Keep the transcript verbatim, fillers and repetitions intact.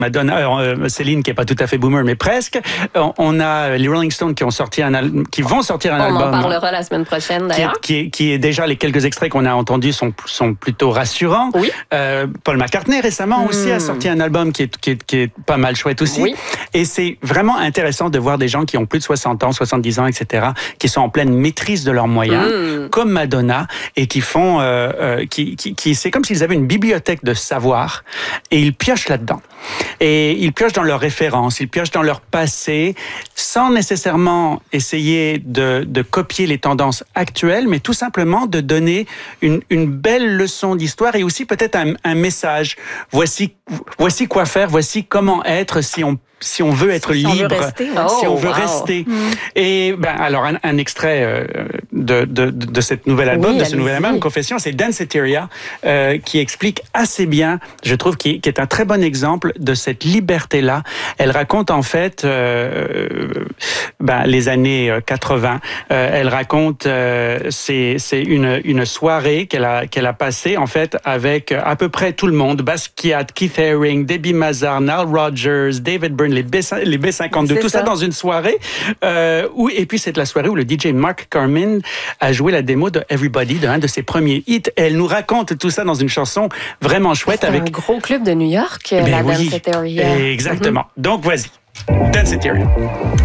Madonna, euh, Céline qui est pas tout à fait boomer, mais presque. On a les Rolling Stones qui ont sorti un al- qui vont sortir un On album. On en parlera la semaine prochaine d'ailleurs. Qui est, qui, est, qui est déjà les quelques extraits qu'on a entendus sont sont plutôt rassurants. Oui. Euh, Paul McCartney récemment mmh. aussi a sorti un album qui est qui est qui est pas mal chouette aussi. Oui. Et c'est vraiment intéressant de voir des gens qui ont plus de soixante ans, soixante-dix ans, et cetera, qui sont en pleine maîtrise de leurs moyens, mmh. comme Madonna, et qui font, euh, euh, qui, qui, qui, c'est comme s'ils avaient une bibliothèque de savoir, et ils piochent là-dedans. Et ils piochent dans leurs références, ils piochent dans leur passé, sans nécessairement essayer de, de copier les tendances actuelles, mais tout simplement de donner une, une belle leçon d'histoire et aussi peut-être un, un message. Voici, voici quoi faire, voici comment être si on si on veut être si libre, on veut rester, hein. si on oh, veut wow. rester. Mm. Et ben alors un, un extrait euh, de, de de cette nouvelle album, oui, de ce nouvel album, Confession, c'est Danceteria euh, qui explique assez bien, je trouve, qui, qui est un très bon exemple de cette liberté-là. Elle raconte en fait euh, ben, les années quatre-vingts. Euh, elle raconte euh, c'est c'est une une soirée qu'elle a qu'elle a passée en fait avec à peu près tout le monde, Basquiat, Keith Haring, Debbie Mazar, Nile Rodgers, David Byrne, les B, les B cinquante-deux, tout ça. ça dans une soirée. Euh, où, et puis c'est la soirée où le D J Mark Carman a joué la démo de Everybody, d'un de ses premiers hits. Et elle nous raconte tout ça dans une chanson vraiment chouette. C'est avec un gros club de New York, ben la oui, Danceteria. Exactement. Mm-hmm. Donc, vas-y. Danceteria.